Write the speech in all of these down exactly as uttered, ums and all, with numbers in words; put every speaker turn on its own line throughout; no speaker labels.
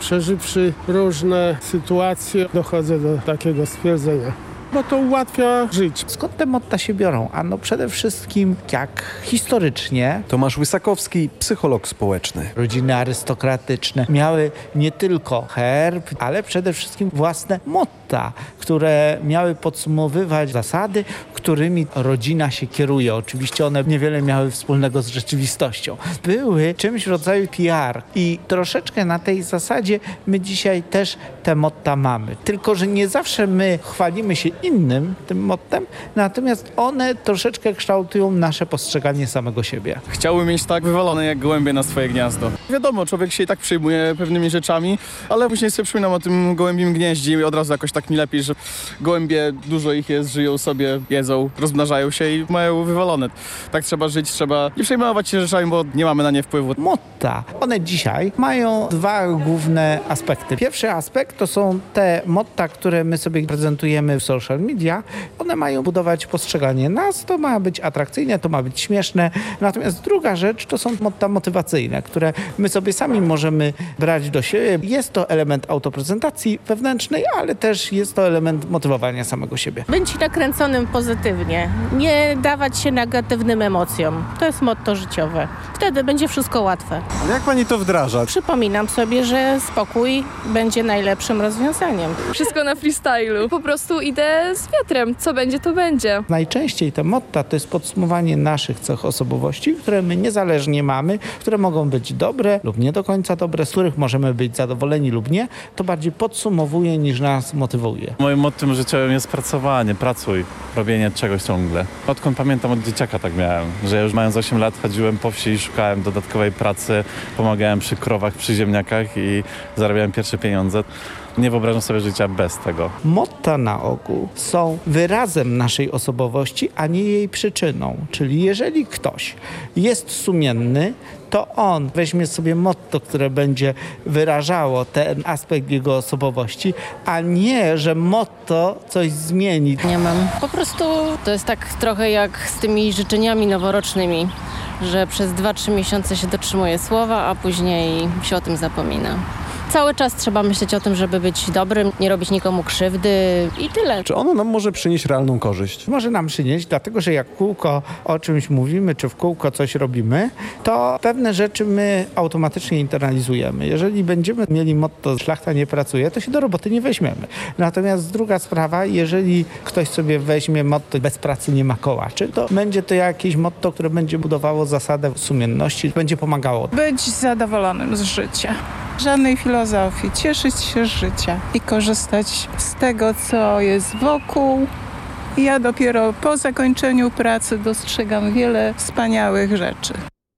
przeżywszy różne sytuacje, dochodzę do takiego stwierdzenia. Bo to ułatwia żyć.
Skąd te motta się biorą? Ano przede wszystkim jak historycznie
Tomasz Łysakowski, psycholog społeczny.
rodziny arystokratyczne miały nie tylko herb, ale przede wszystkim własne motta, które miały podsumowywać zasady, którymi rodzina się kieruje. Oczywiście one niewiele miały wspólnego z rzeczywistością. Były czymś w rodzaju P R i troszeczkę na tej zasadzie my dzisiaj też te motta mamy. Tylko że nie zawsze my chwalimy się innym tym mottem, natomiast one troszeczkę kształtują nasze postrzeganie samego siebie.
Chciałbym mieć tak wywalone jak gołębie na swoje gniazdo. Wiadomo, człowiek się i tak przejmuje pewnymi rzeczami, ale później sobie przypominam o tym gołębim gnieździe i od razu jakoś tak mi lepiej, że gołębie, dużo ich jest, żyją sobie, jedzą, rozmnażają się i mają wywalone. Tak trzeba żyć, trzeba nie przejmować się rzeczami, bo nie mamy na nie wpływu.
Motta. One dzisiaj mają dwa główne aspekty. Pierwszy aspekt to są te motta, które my sobie prezentujemy w social media. One mają budować postrzeganie nas, to ma być atrakcyjne, to ma być śmieszne. Natomiast druga rzecz to są motta motywacyjne, które my sobie sami możemy brać do siebie. Jest to element autoprezentacji wewnętrznej, ale też jest to element motywowania samego siebie.
Być nakręconym pozytywnie, nie dawać się negatywnym emocjom. To jest motto życiowe. Wtedy będzie wszystko łatwe.
Ale jak pani to wdraża?
Przypominam sobie, że spokój będzie najlepszym rozwiązaniem.
Wszystko na freestylu. Po prostu idę z wiatrem. Co będzie, to będzie.
Najczęściej te motta to jest podsumowanie naszych cech osobowości, które my niezależnie mamy, które mogą być dobre lub nie do końca dobre, z których możemy być zadowoleni lub nie. To bardziej podsumowuje niż nas motywuje.
Moim mottem życiowym jest pracowanie, pracuj, robienie czegoś ciągle. Odkąd pamiętam, od dzieciaka tak miałem, że ja już mając osiem lat chodziłem po wsi i szukałem dodatkowej pracy, pomagałem przy krowach, przy ziemniakach i zarabiałem pierwsze pieniądze. Nie wyobrażam sobie życia bez tego.
Motta na ogół są wyrazem naszej osobowości, a nie jej przyczyną. Czyli jeżeli ktoś jest sumienny, to on weźmie sobie motto, które będzie wyrażało ten aspekt jego osobowości, a nie, że motto coś zmieni.
Nie mam. Po prostu to jest tak trochę jak z tymi życzeniami noworocznymi, że przez dwa trzy miesiące się dotrzymuje słowa, a później się o tym zapomina. Cały czas trzeba myśleć o tym, żeby być dobrym, nie robić nikomu krzywdy i tyle.
Czy ono nam może przynieść realną korzyść?
Może nam przynieść, dlatego że jak w kółko o czymś mówimy, czy w kółko coś robimy, to pewne rzeczy my automatycznie internalizujemy. Jeżeli będziemy mieli motto szlachta nie pracuje, to się do roboty nie weźmiemy. Natomiast druga sprawa, jeżeli ktoś sobie weźmie motto bez pracy nie ma kołaczy, to będzie to jakieś motto, które będzie budowało zasadę sumienności, będzie pomagało.
Być zadowolonym z życia. Żadnej filozofii, cieszyć się z życia i korzystać z tego, co jest wokół. Ja dopiero po zakończeniu pracy dostrzegam wiele wspaniałych rzeczy.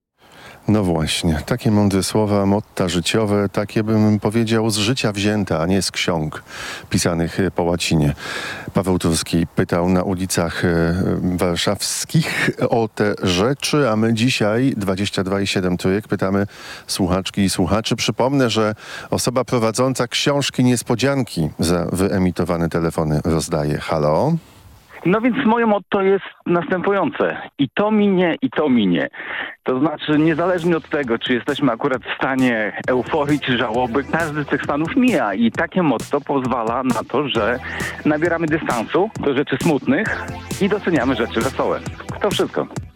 No właśnie, takie mądre słowa, motta życiowe, takie bym powiedział z życia wzięte, a nie z ksiąg pisanych po łacinie. Paweł Turski pytał na ulicach warszawskich o te rzeczy, a my dzisiaj, dwadzieścia dwa i siedem trójek, pytamy słuchaczki i słuchaczy. Przypomnę, że osoba prowadząca książki niespodzianki za wyemitowane telefony rozdaje. Halo?
No więc moje motto jest następujące. I to minie, i to minie. To znaczy, niezależnie od tego, czy jesteśmy akurat w stanie euforii czy żałoby, każdy z tych stanów mija. I takie motto pozwala na to, że nabieramy dystansu do rzeczy smutnych i doceniamy rzeczy wesołe. To wszystko.